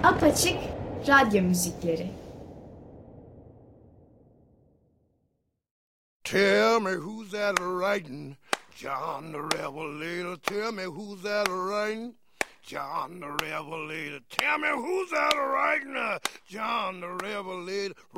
Apaçık Radyo Müzikleri. Tell me who's that writing? John the Revelator. Tell me who's that writing? John the Revelator. Tell me who's that writing? John the Revelator.